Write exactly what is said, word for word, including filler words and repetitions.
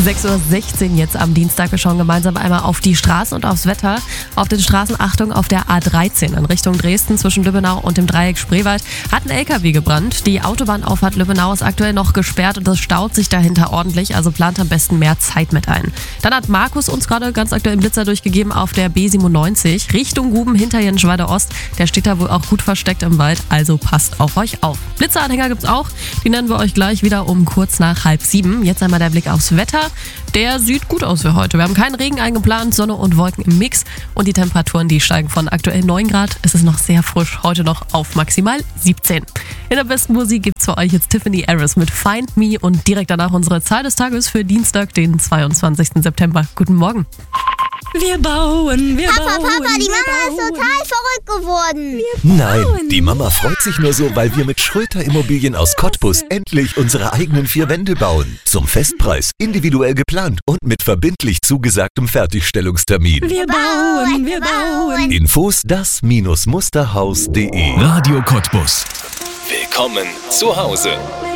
sechs Uhr sechzehn jetzt am Dienstag. Wir schauen gemeinsam einmal auf die Straßen und aufs Wetter. Auf den Straßen Achtung auf der A dreizehn in Richtung Dresden zwischen Lübbenau und dem Dreieck Spreewald hat ein L K W gebrannt. Die Autobahnauffahrt Lübbenau ist aktuell noch gesperrt und es staut sich dahinter ordentlich. Also plant am besten mehr Zeit mit ein. Dann hat Markus uns gerade ganz aktuell einen Blitzer durchgegeben auf der B siebenundneunzig Richtung Guben hinter Jenschweider Ost. Der steht da wohl auch gut versteckt im Wald, also passt auf euch auf. Blitzeranhänger gibt's auch. Die nennen wir euch gleich wieder um kurz nach halb sieben. Jetzt einmal der Blick aufs Wetter. Der sieht gut aus für heute. Wir haben keinen Regen eingeplant, Sonne und Wolken im Mix. Und die Temperaturen, die steigen von aktuell neun Grad. Es ist noch sehr frisch, heute noch auf maximal siebzehn. In der besten Musik gibt's für euch jetzt Tiffany Harris mit Find Me und direkt danach unsere Zahl des Tages für Dienstag, den zweiundzwanzigsten September. Guten Morgen. Wir bauen, wir Papa, bauen. Papa, die wir Mama bauen. ist total verrückt geworden. Nein, die Mama freut sich nur so, weil wir mit Schröter Immobilien aus Cottbus endlich unsere eigenen vier Wände bauen. Zum Festpreis, individuell geplant und mit verbindlich zugesagtem Fertigstellungstermin. Wir bauen, wir bauen. Infos das Musterhaus punkt de. Radio Cottbus. Willkommen zu Hause.